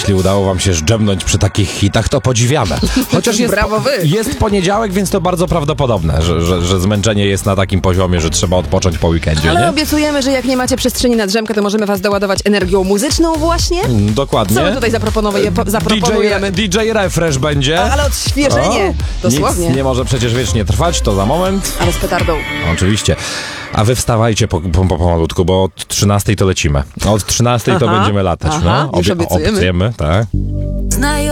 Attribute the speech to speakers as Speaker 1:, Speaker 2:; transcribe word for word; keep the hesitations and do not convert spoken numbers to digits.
Speaker 1: jeśli udało wam się zdrzemnąć przy takich hitach, to podziwiamy. Chociaż jest,
Speaker 2: Brawo wy.
Speaker 1: jest poniedziałek, więc to bardzo prawdopodobne, że, że, że zmęczenie jest na takim poziomie, że trzeba odpocząć po weekendzie,
Speaker 2: Ale
Speaker 1: nie?
Speaker 2: obiecujemy, że jak nie macie przestrzeni na drzemkę, to możemy was doładować energią muzyczną właśnie.
Speaker 1: Mm, Dokładnie.
Speaker 2: Co my tutaj zaproponujemy? zaproponujemy?
Speaker 1: D J, D J Refresh będzie.
Speaker 2: A, ale odświeżenie,
Speaker 1: O,
Speaker 2: dosłownie.
Speaker 1: Nic nie może przecież wiecznie trwać, to za moment.
Speaker 2: Ale z petardą.
Speaker 1: Oczywiście. A wy wstawajcie po, po, po, pomalutku, bo od trzynastej to lecimy. Od trzynastej to
Speaker 2: Aha,
Speaker 1: będziemy latać.
Speaker 2: aha,
Speaker 1: no.
Speaker 2: już obiecujemy.
Speaker 1: Obiecujemy, tak.
Speaker 3: Znają